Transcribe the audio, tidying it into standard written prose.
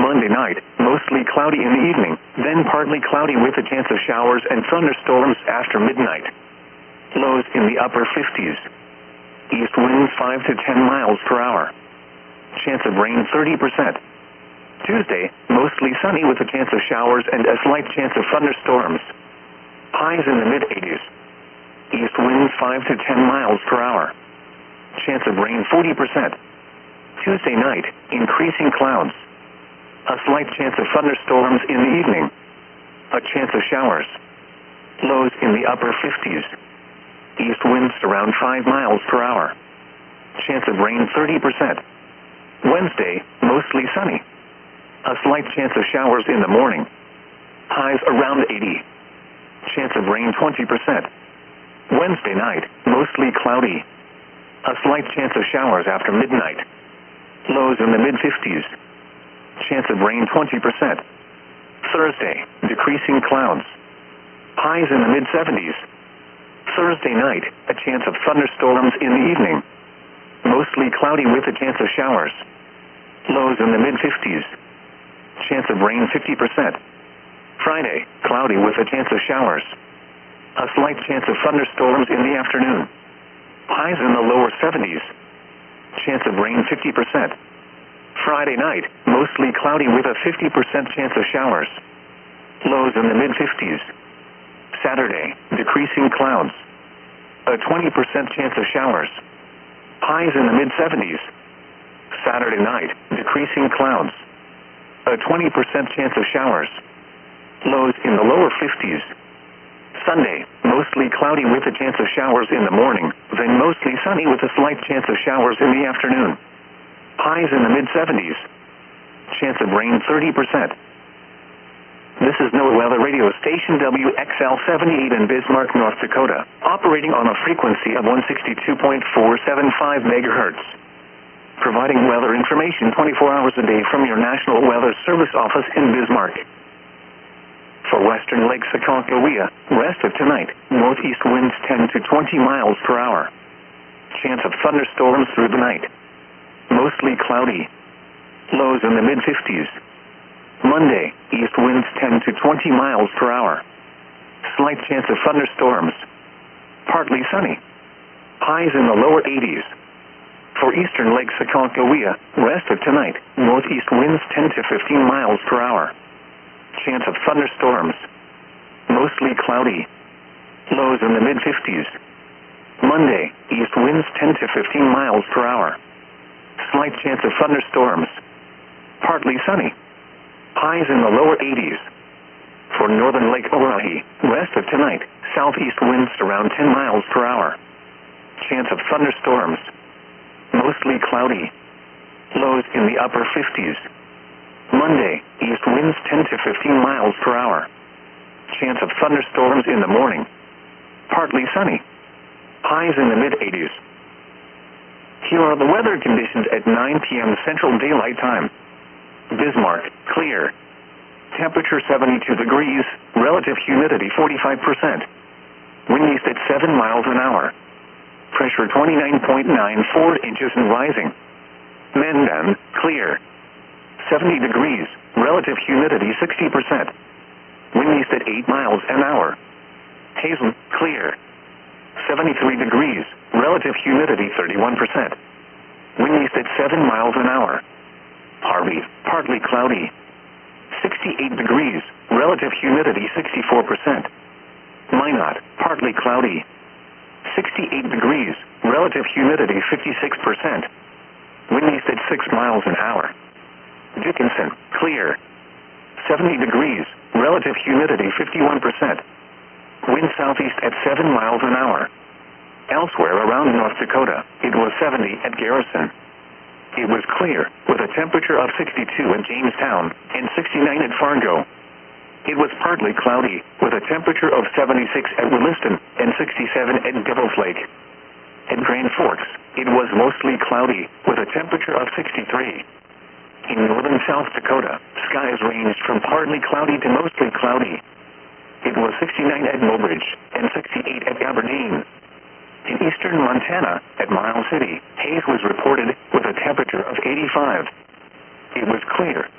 Monday night, mostly cloudy in the evening, then partly cloudy with a chance of showers and thunderstorms after midnight. Lows in the upper 50s. East winds 5 to 10 miles per hour. Chance of rain 30%. Tuesday, mostly sunny with a chance of showers and a slight chance of thunderstorms. Highs in the mid-80s. East winds 5 to 10 miles per hour. Chance of rain 40%. Tuesday night, increasing clouds. A slight chance of thunderstorms in the evening. A chance of showers. Lows in the upper 50s. East winds around 5 miles per hour. Chance of rain 30%. Wednesday, mostly sunny. A slight chance of showers in the morning. Highs around 80. Chance of rain 20%. Wednesday night, mostly cloudy. A slight chance of showers after midnight. Lows in the mid-50s. Chance of rain 20%. Thursday, decreasing clouds. Highs in the mid-70s. Thursday night, a chance of thunderstorms in the evening. Mostly cloudy with a chance of showers. Lows in the mid-50s. Chance of rain 50%. Friday, cloudy with a chance of showers. A slight chance of thunderstorms in the afternoon. Highs in the lower 70s. Chance of rain 50%. Friday night, mostly cloudy with a 50% chance of showers. Lows in the mid-50s. Saturday, decreasing clouds. A 20% chance of showers. Highs in the mid-70s. Saturday night, decreasing clouds. A 20% chance of showers. Lows in the lower 50s. Sunday, mostly cloudy with a chance of showers in the morning, then mostly sunny with a slight chance of showers in the afternoon. Highs in the mid-70s. Chance of rain 30%. This is NOAA Weather Radio Station WXL-78 in Bismarck, North Dakota, operating on a frequency of 162.475 megahertz. Providing weather information 24 hours a day from your National Weather Service office in Bismarck. For western Lake Aconcagua, rest of tonight, northeast winds 10 to 20 miles per hour. Chance of thunderstorms through the night. Mostly cloudy. Lows in the mid-50s. Monday, east winds 10 to 20 miles per hour. Slight chance of thunderstorms. Partly sunny. Highs in the lower 80s. For eastern Lake Aconcagua, rest of tonight, northeast winds 10 to 15 miles per hour. Chance of thunderstorms. Mostly cloudy. Lows in the mid-50s. Monday, east winds 10 to 15 miles per hour. Slight chance of thunderstorms. Partly sunny. Highs in the lower 80s. For northern Lake Oahe, rest of tonight, southeast winds around 10 miles per hour. Chance of thunderstorms. Mostly cloudy. Lows in the upper 50s. Monday, east winds 10 to 15 miles per hour. Chance of thunderstorms in the morning. Partly sunny. Highs in the mid-80s. Here are the weather conditions at 9 p.m. Central Daylight Time. Bismarck, clear. Temperature 72 degrees, relative humidity 45%. Wind east at 7 miles an hour. Pressure 29.94 inches and rising. Mandan, clear. 70 degrees, relative humidity 60%. Wind east at 8 miles an hour. Hazen, clear. 73 degrees, relative humidity 31%. Wind east at 7 miles an hour. Harvey, partly cloudy. 68 degrees, relative humidity 64%. Minot, partly cloudy. 68 degrees, relative humidity 56%. Wind east at 6 miles an hour. Dickinson, clear. 70 degrees, relative humidity 51%. Wind southeast at 7 miles an hour. Elsewhere around North Dakota, it was 70 at Garrison. It was clear, with a temperature of 62 at Jamestown and 69 at Fargo. It was partly cloudy, with a temperature of 76 at Williston and 67 at Devil's Lake. At Grand Forks, it was mostly cloudy, with a temperature of 63. In northern South Dakota, skies ranged from partly cloudy to mostly cloudy. It was 69 at Mobridge and 68 at Aberdeen. In eastern Montana, at Miles City, haze was reported with a temperature of 85. It was clear,